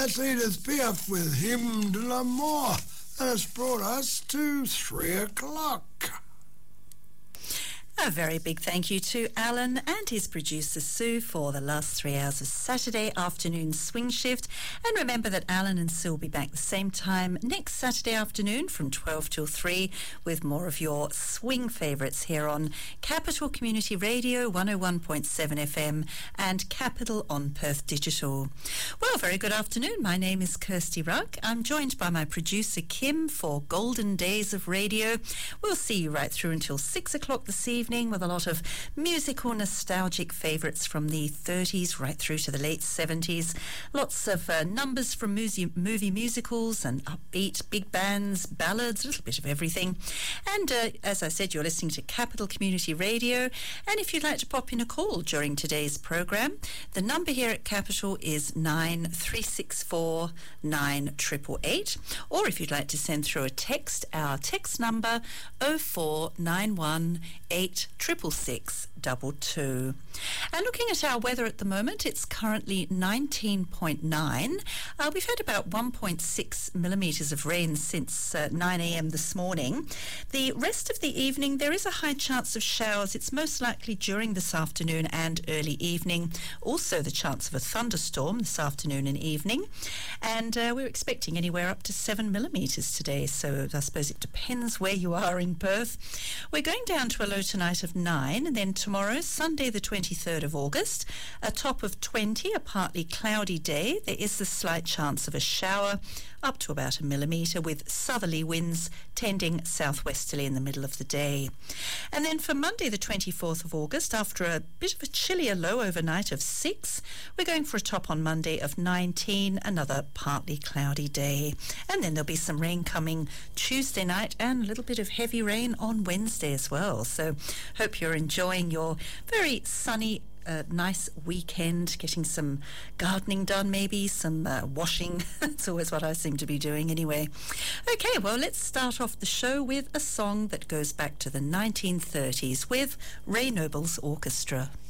That's Edith Piaf with Hymn de l'amour. And it's brought us to 3 o'clock. A very big thank you to Alan and his producer Sue for the last 3 hours of Saturday afternoon swing shift. And remember that Alan and Sue will be back the same time next Saturday afternoon from 12 till 3 with more of your swing favourites here on Capital Community Radio 101.7 FM and Capital on Perth Digital. Well, very good afternoon. My name is Kirsty Ruck. I'm joined by my producer Kim for Golden Days of Radio. We'll see you right through until 6 o'clock this evening with a lot of musical nostalgic favourites from the 30s right through to the late 70s. Lots of numbers from movie musicals and upbeat big bands, ballads, a little bit of everything. And as I said, you're listening to Capital Community Radio. And if you'd like to pop in a call during today's programme, the number here at Capital is 9364 9888. Or if you'd like to send through a text, our text number 0491 86662. And looking at our weather at the moment, it's currently 19.9. We've had about 1.6 millimetres of rain since 9 a.m. this morning. The rest of the evening, there is a high chance of showers. It's most likely during this afternoon and early evening. Also the chance of a thunderstorm this afternoon and evening. And we're expecting anywhere up to 7 millimetres today. So I suppose it depends where you are in Perth. We're going down to a low tonight of 9, and then tomorrow, Sunday the 23rd of August, a top of 20, a partly cloudy day. There is a slight chance of a shower, up to about 1 millimetre, with southerly winds tending southwesterly in the middle of the day. And then for Monday the 24th of August, after a bit of a chillier low overnight of 6, we're going for a top on Monday of 19, another partly cloudy day. And then there'll be some rain coming Tuesday night and a little bit of heavy rain on Wednesday as well. So hope you're enjoying your very sunny nice weekend, getting some gardening done, maybe some washing. That's always what I seem to be doing anyway. Okay, well, let's start off the show with a song that goes back to the 1930s with Ray Noble's orchestra.